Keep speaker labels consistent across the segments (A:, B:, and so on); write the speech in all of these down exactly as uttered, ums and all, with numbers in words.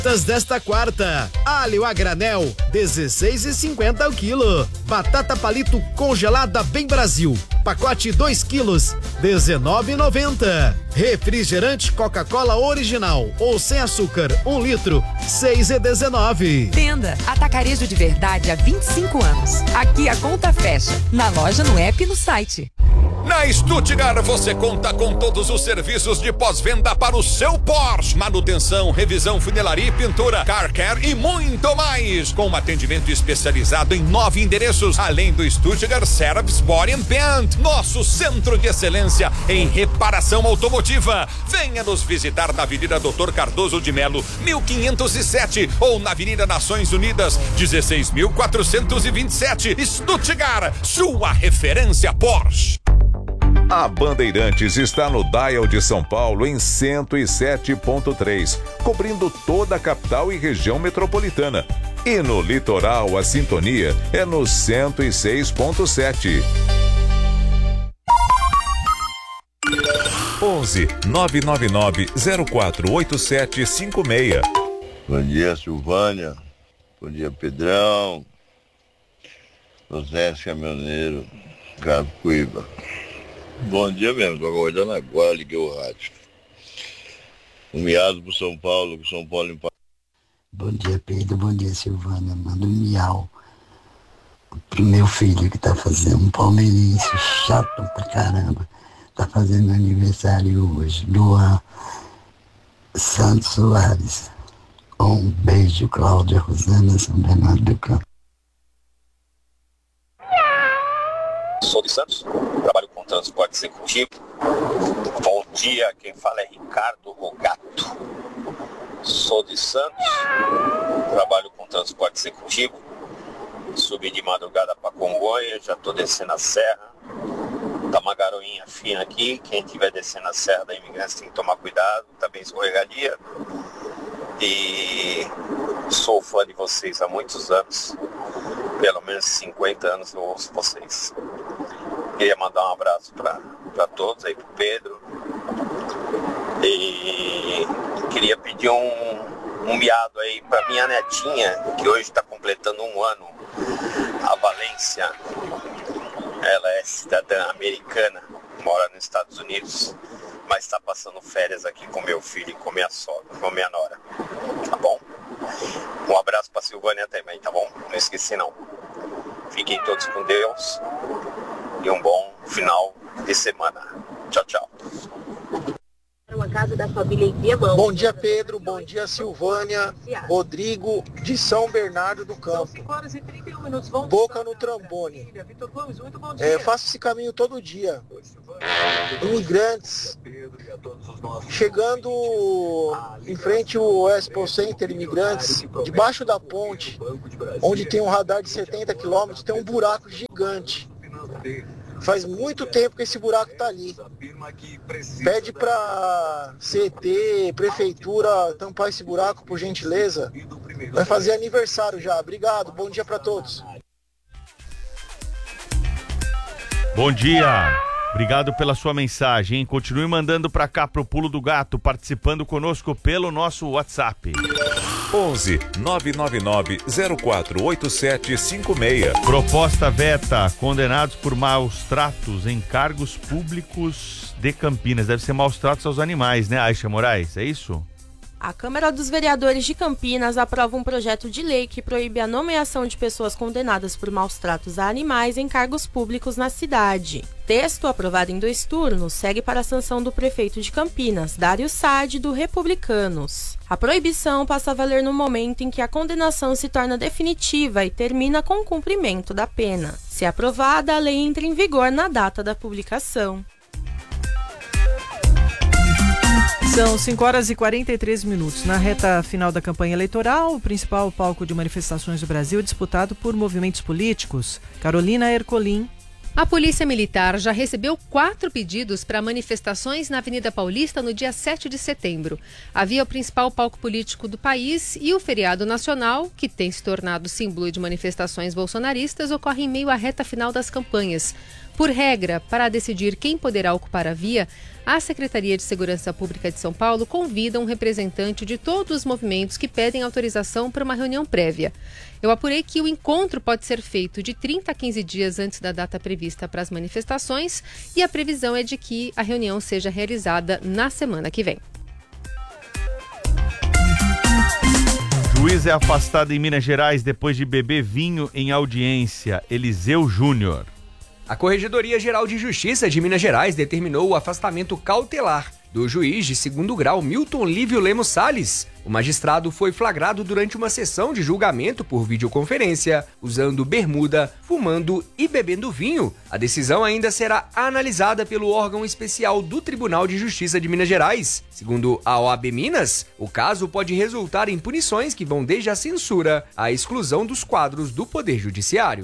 A: Desta quarta, alho a granel, dezesseis e cinquenta o quilo. Batata palito congelada Bem Brasil, pacote dois quilos, dezenove e noventa. Refrigerante Coca-Cola original ou sem açúcar, um litro, seis e dezenove.
B: Tenda Atacarejo de Verdade há vinte e cinco anos. Aqui a conta fecha, na loja, no app e no site.
C: Na Stuttgart você conta com todos os serviços de pós-venda para o seu Porsche. Manutenção, revisão, funilaria e pintura, car care e muito mais. Com um atendimento especializado em nove endereços, além do Stuttgart Service Body and Paint, nosso centro de excelência em reparação automotiva. Venha nos visitar na Avenida Doutor Cardoso de Melo, mil quinhentos e sete, ou na Avenida Nações Unidas, dezesseis mil quatrocentos e vinte e sete. Stuttgart, sua referência Porsche.
D: A Bandeirantes está no Dial de São Paulo em cento e sete ponto três, cobrindo toda a capital e região metropolitana. E no litoral, a sintonia é no cento e seis ponto sete. onze, nove nove nove, zero quatro oito sete cinco seis.
E: Bom dia, Silvânia. Bom dia, Pedrão. José Caminhoneiro, Carapicuíba. Bom dia mesmo, tô acordando agora, liguei o rádio. Um miado pro São Paulo, pro São Paulo em paz.
F: Bom dia, Pedro, bom dia, Silvana. Manda um miau pro meu filho que tá fazendo, um palmeirense chato pra caramba. Tá fazendo aniversário hoje, Luan Santos Soares. Um beijo, Cláudia Rosana, São Bernardo do Campo.
G: Sou de Santos, trabalho com transporte executivo. Bom dia, quem fala é Ricardo Rogato. Sou de Santos, trabalho com transporte executivo. Subi de madrugada para Congonha, já estou descendo a serra. Tá uma garoinha fina aqui, quem estiver descendo a serra da Imigrantes tem que tomar cuidado, tá bem escorregadia. E sou fã de vocês há muitos anos, pelo menos cinquenta anos eu ouço vocês. Queria mandar um abraço para todos aí, pro Pedro. E queria pedir um, um miado aí para minha netinha, que hoje está completando um ano, a Valência. Ela é cidadã americana, mora nos Estados Unidos, mas está passando férias aqui com meu filho e com minha sogra, com minha nora. Tá bom? Um abraço para Silvânia também, tá bom? Não esqueci não. Fiquem todos com Deus e um bom final de semana. Tchau, tchau.
H: Uma casa da família em Viamão.
I: Bom dia, Pedro. Bom dia, Silvânia. Rodrigo de São Bernardo do Campo. Boca no Trambone. É, faço esse caminho todo dia. Imigrantes. Chegando em frente ao Expo Center, Imigrantes, debaixo da ponte, onde tem um radar de setenta quilômetros, tem um buraco gigante. Faz muito tempo que esse buraco tá ali. Pede pra C T, prefeitura, tampar esse buraco, por gentileza. Vai fazer aniversário já. Obrigado, bom dia pra todos.
J: Bom dia. Obrigado pela sua mensagem, hein? Continue mandando pra cá, pro Pulo do Gato, participando conosco pelo nosso WhatsApp.
D: onze, nove nove nove, zero quatro oito sete cinco seis.
J: Proposta veta, condenados por maus tratos em cargos públicos de Campinas. Deve ser maus tratos aos animais, né, Aisha Moraes? É isso?
K: A Câmara dos Vereadores de Campinas aprova um projeto de lei que proíbe a nomeação de pessoas condenadas por maus tratos a animais em cargos públicos na cidade. Texto, aprovado em dois turnos, segue para a sanção do prefeito de Campinas, Dário Saad, do Republicanos. A proibição passa a valer no momento em que a condenação se torna definitiva e termina com o cumprimento da pena. Se aprovada, a lei entra em vigor na data da publicação.
L: São cinco horas e quarenta e três minutos. Na reta final da campanha eleitoral, o principal palco de manifestações do Brasil é disputado por movimentos políticos. Carolina Ercolim.
M: A Polícia Militar já recebeu quatro pedidos para manifestações na Avenida Paulista no dia sete de setembro. Havia o principal palco político do país e o feriado nacional, que tem se tornado símbolo de manifestações bolsonaristas, ocorre em meio à reta final das campanhas. Por regra, para decidir quem poderá ocupar a via, a Secretaria de Segurança Pública de São Paulo convida um representante de todos os movimentos que pedem autorização para uma reunião prévia. Eu apurei que o encontro pode ser feito de trinta a quinze dias antes da data prevista para as manifestações e a previsão é de que a reunião seja realizada na semana que vem.
J: Juiz é afastado em Minas Gerais depois de beber vinho em audiência. Eliseu Júnior.
N: A Corregedoria Geral de Justiça de Minas Gerais determinou o afastamento cautelar do juiz de segundo grau Milton Lívio Lemos Salles. O magistrado foi flagrado durante uma sessão de julgamento por videoconferência, usando bermuda, fumando e bebendo vinho. A decisão ainda será analisada pelo órgão especial do Tribunal de Justiça de Minas Gerais. Segundo a O A B Minas, o caso pode resultar em punições que vão desde a censura à exclusão dos quadros do Poder Judiciário.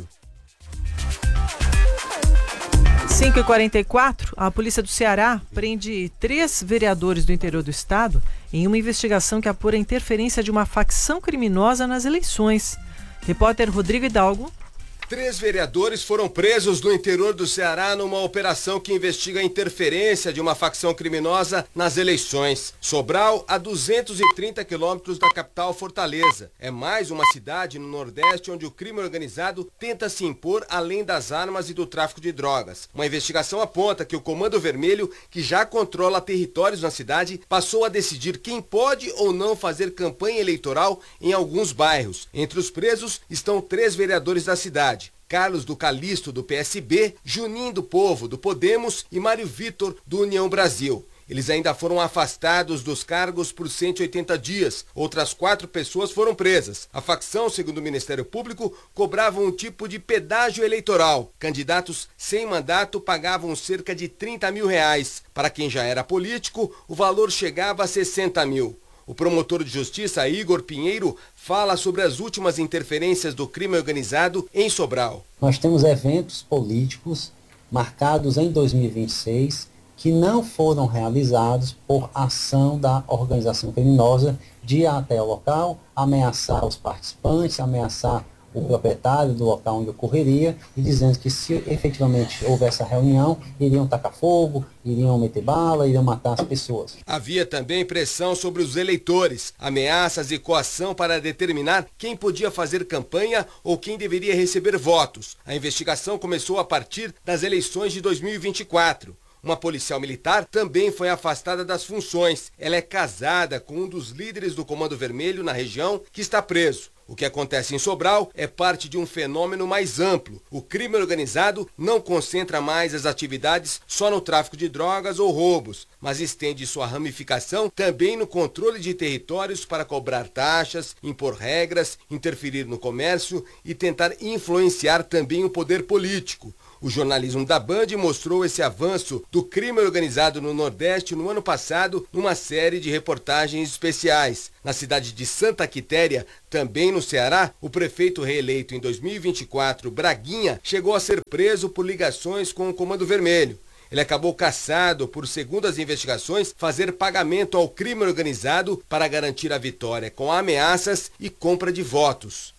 L: cinco e quarenta e quatro, a polícia do Ceará prende três vereadores do interior do estado em uma investigação que apura a interferência de uma facção criminosa nas eleições. Repórter Rodrigo Hidalgo.
O: Três vereadores foram presos no interior do Ceará numa operação que investiga a interferência de uma facção criminosa nas eleições. Sobral, a duzentos e trinta quilômetros da capital Fortaleza. É mais uma cidade no Nordeste onde o crime organizado tenta se impor além das armas e do tráfico de drogas. Uma investigação aponta que o Comando Vermelho, que já controla territórios na cidade, passou a decidir quem pode ou não fazer campanha eleitoral em alguns bairros. Entre os presos estão três vereadores da cidade. Carlos do Calixto, do P S B, Juninho do Povo, do Podemos e Mário Vitor, do União Brasil. Eles ainda foram afastados dos cargos por cento e oitenta dias. Outras quatro pessoas foram presas. A facção, segundo o Ministério Público, cobrava um tipo de pedágio eleitoral. Candidatos sem mandato pagavam cerca de trinta mil reais. Para quem já era político, o valor chegava a sessenta mil. O promotor de justiça, Igor Pinheiro, fala sobre as últimas interferências do crime organizado em Sobral.
P: Nós temos eventos políticos marcados em dois mil e vinte e seis que não foram realizados por ação da organização criminosa de ir até o local, ameaçar os participantes, ameaçar o proprietário do local onde ocorreria e dizendo que se efetivamente houvesse a reunião, iriam tacar fogo, iriam meter bala, iriam matar as pessoas.
O: Havia também pressão sobre os eleitores, ameaças e coação para determinar quem podia fazer campanha ou quem deveria receber votos. A investigação começou a partir das eleições de dois mil e vinte e quatro. Uma policial militar também foi afastada das funções. Ela é casada com um dos líderes do Comando Vermelho na região que está preso. O que acontece em Sobral é parte de um fenômeno mais amplo. O crime organizado não concentra mais as atividades só no tráfico de drogas ou roubos, mas estende sua ramificação também no controle de territórios para cobrar taxas, impor regras, interferir no comércio e tentar influenciar também o poder político. O jornalismo da Band mostrou esse avanço do crime organizado no Nordeste no ano passado numa série de reportagens especiais. Na cidade de Santa Quitéria, também no Ceará, o prefeito reeleito em dois mil e vinte e quatro, Braguinha, chegou a ser preso por ligações com o Comando Vermelho. Ele acabou cassado por, segundo as investigações, fazer pagamento ao crime organizado para garantir a vitória com ameaças e compra de votos.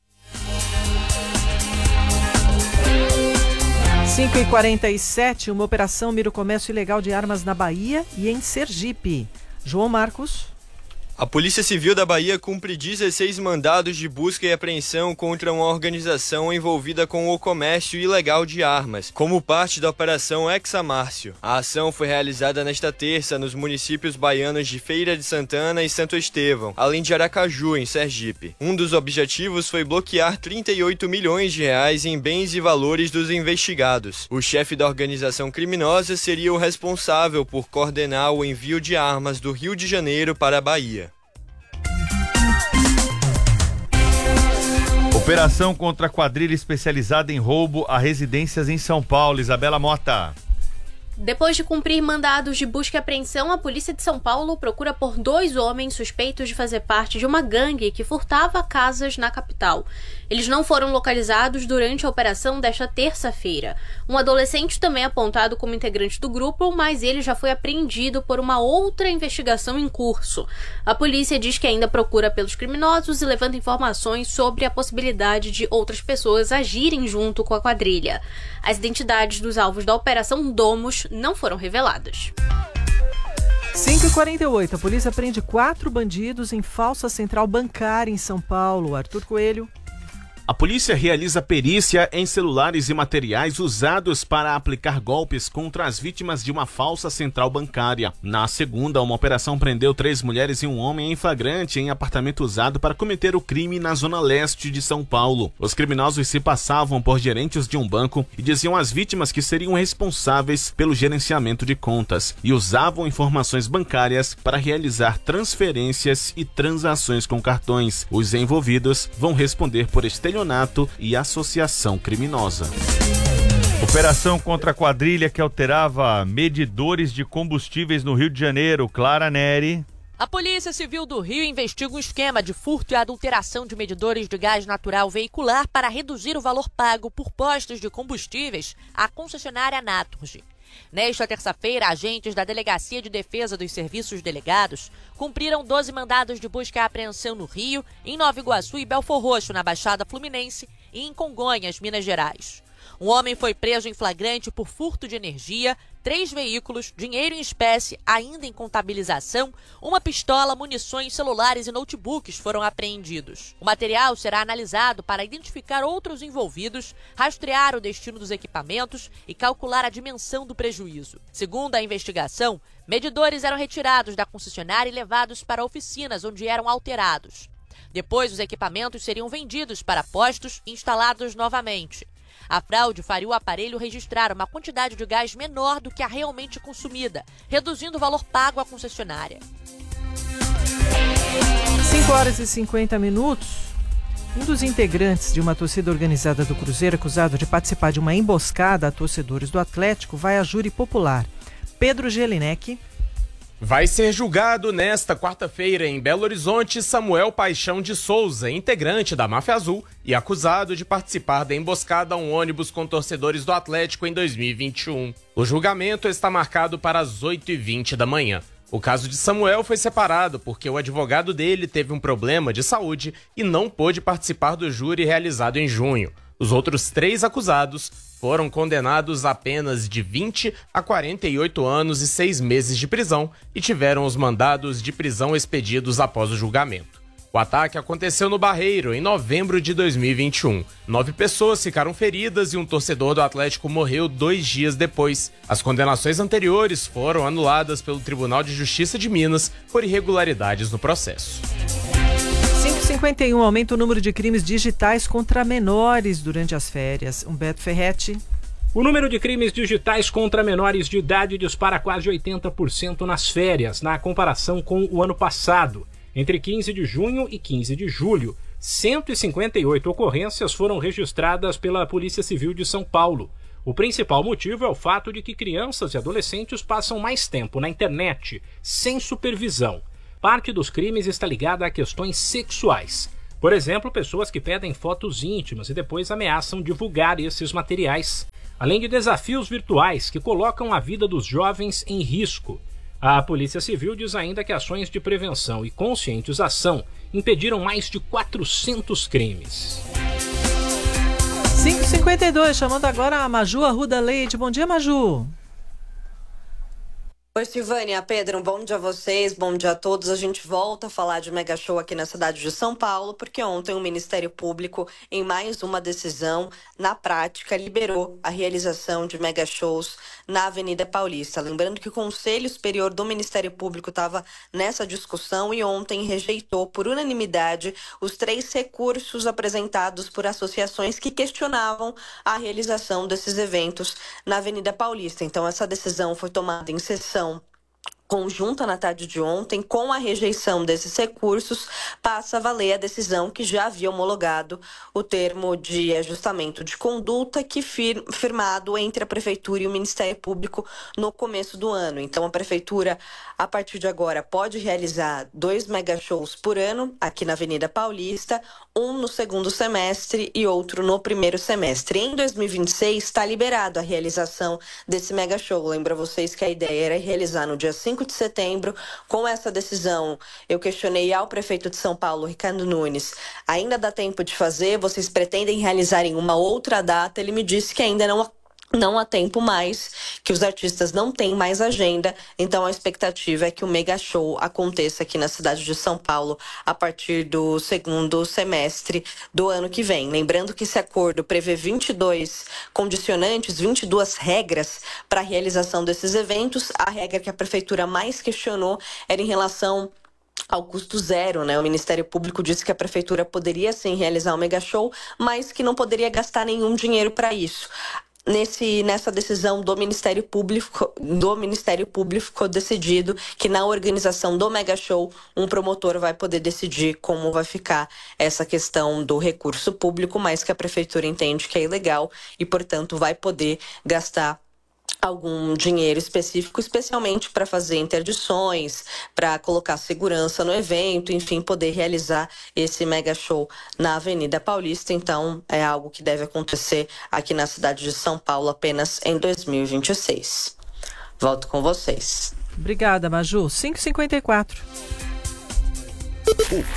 L: cinco e quarenta e sete, uma operação mira o comércio ilegal de armas na Bahia e em Sergipe. João Marcos.
Q: A Polícia Civil da Bahia cumpre dezesseis mandados de busca e apreensão contra uma organização envolvida com o comércio ilegal de armas, como parte da Operação Hexamárcio. A ação foi realizada nesta terça nos municípios baianos de Feira de Santana e Santo Estevão, além de Aracaju, em Sergipe. Um dos objetivos foi bloquear trinta e oito milhões de reais em bens e valores dos investigados. O chefe da organização criminosa seria o responsável por coordenar o envio de armas do Rio de Janeiro para a Bahia.
J: Operação contra a quadrilha especializada em roubo a residências em São Paulo. Isabela Mota.
R: Depois de cumprir mandados de busca e apreensão, a polícia de São Paulo procura por dois homens suspeitos de fazer parte de uma gangue que furtava casas na capital. Eles não foram localizados durante a operação desta terça-feira. Um adolescente também é apontado como integrante do grupo, mas ele já foi apreendido por uma outra investigação em curso. A polícia diz que ainda procura pelos criminosos e levanta informações sobre a possibilidade de outras pessoas agirem junto com a quadrilha. As identidades dos alvos da Operação Domus não foram reveladas.
L: cinco e quarenta e oito, a polícia prende quatro bandidos em falsa central bancária em São Paulo. Arthur Coelho.
S: A polícia realiza perícia em celulares e materiais usados para aplicar golpes contra as vítimas de uma falsa central bancária. Na segunda, uma operação prendeu três mulheres e um homem em flagrante em apartamento usado para cometer o crime na zona leste de São Paulo. Os criminosos se passavam por gerentes de um banco e diziam às vítimas que seriam responsáveis pelo gerenciamento de contas e usavam informações bancárias para realizar transferências e transações com cartões. Os envolvidos vão responder por estelionato e associação criminosa.
J: Operação contra a quadrilha que alterava medidores de combustíveis no Rio de Janeiro. Clara Neri.
T: A Polícia Civil do Rio investiga um esquema de furto e adulteração de medidores de gás natural veicular para reduzir o valor pago por postos de combustíveis à concessionária Naturgy. Nesta terça-feira, agentes da Delegacia de Defesa dos Serviços Delegados cumpriram doze mandados de busca e apreensão no Rio, em Nova Iguaçu e Belfor Roxo, na Baixada Fluminense, e em Congonhas, Minas Gerais. Um homem foi preso em flagrante por furto de energia, três veículos, dinheiro em espécie, ainda em contabilização, uma pistola, munições, celulares e notebooks foram apreendidos. O material será analisado para identificar outros envolvidos, rastrear o destino dos equipamentos e calcular a dimensão do prejuízo. Segundo a investigação, medidores eram retirados da concessionária e levados para oficinas onde eram alterados. Depois, os equipamentos seriam vendidos para postos e instalados novamente. A fraude faria o aparelho registrar uma quantidade de gás menor do que a realmente consumida, reduzindo o valor pago à concessionária.
L: cinco horas e cinquenta minutos. Um dos integrantes de uma torcida organizada do Cruzeiro, acusado de participar de uma emboscada a torcedores do Atlético, vai a júri popular. Pedro Gelinek.
U: Vai ser julgado nesta quarta-feira em Belo Horizonte Samuel Paixão de Souza, integrante da Máfia Azul e acusado de participar da emboscada a um ônibus com torcedores do Atlético em dois mil e vinte e um. O julgamento está marcado para as oito e vinte da manhã. O caso de Samuel foi separado porque o advogado dele teve um problema de saúde e não pôde participar do júri realizado em junho. Os outros três acusados foram condenados a apenas de vinte a quarenta e oito anos e seis meses de prisão e tiveram os mandados de prisão expedidos após o julgamento. O ataque aconteceu no Barreiro, em novembro de dois mil e vinte e um. Nove pessoas ficaram feridas e um torcedor do Atlético morreu dois dias depois. As condenações anteriores foram anuladas pelo Tribunal de Justiça de Minas por irregularidades no processo.
L: cinco e cinquenta e um, aumenta o número de crimes digitais contra menores durante as férias. Humberto Ferretti.
V: O número de crimes digitais contra menores de idade dispara quase oitenta por cento nas férias, na comparação com o ano passado. Entre quinze de junho e quinze de julho, cento e cinquenta e oito ocorrências foram registradas pela Polícia Civil de São Paulo. O principal motivo é o fato de que crianças e adolescentes passam mais tempo na internet, sem supervisão. Parte dos crimes está ligada a questões sexuais. Por exemplo, pessoas que pedem fotos íntimas e depois ameaçam divulgar esses materiais. Além de desafios virtuais que colocam a vida dos jovens em risco. A Polícia Civil diz ainda que ações de prevenção e conscientização impediram mais de quatrocentos crimes.
L: cinco e cinquenta e dois, chamando agora a Maju Arruda Leite. Bom dia, Maju.
W: Oi, Silvânia, Pedro, um bom dia a vocês, bom dia a todos. A gente volta a falar de mega show aqui na cidade de São Paulo, porque ontem o Ministério Público, em mais uma decisão, na prática, liberou a realização de mega shows na Avenida Paulista. Lembrando que o Conselho Superior do Ministério Público estava nessa discussão e ontem rejeitou por unanimidade os três recursos apresentados por associações que questionavam a realização desses eventos na Avenida Paulista. Então, essa decisão foi tomada em sessão conjunta na tarde de ontem. Com a rejeição desses recursos, passa a valer a decisão que já havia homologado o termo de ajustamento de conduta que fir- firmado entre a Prefeitura e o Ministério Público no começo do ano. Então, a Prefeitura, a partir de agora, pode realizar dois mega shows por ano aqui na Avenida Paulista, um no segundo semestre e outro no primeiro semestre. Em dois mil e vinte e seis, está liberado a realização desse mega show. Lembro a vocês que a ideia era realizar no dia cinco de setembro. Com essa decisão, eu questionei ao prefeito de São Paulo, Ricardo Nunes, ainda dá tempo de fazer? Vocês pretendem realizar em uma outra data? Ele me disse que ainda não não há tempo mais, que os artistas não têm mais agenda, então a expectativa é que o Mega Show aconteça aqui na cidade de São Paulo a partir do segundo semestre do ano que vem. Lembrando que esse acordo prevê vinte e dois condicionantes, vinte e duas regras para a realização desses eventos. A regra que a prefeitura mais questionou era em relação ao custo zero, né? O Ministério Público disse que a prefeitura poderia sim realizar o Mega Show, mas que não poderia gastar nenhum dinheiro para isso. Nesse, nessa decisão do Ministério Público, do Ministério Público ficou decidido que na organização do Mega Show, um promotor vai poder decidir como vai ficar essa questão do recurso público, mas que a prefeitura entende que é ilegal e, portanto, vai poder gastar algum dinheiro específico, especialmente para fazer interdições, para colocar segurança no evento, enfim, poder realizar esse mega show na Avenida Paulista. Então, é algo que deve acontecer aqui na cidade de São Paulo apenas em dois mil e vinte e seis. Volto com vocês.
L: Obrigada, Maju. cinco e cinquenta e quatro.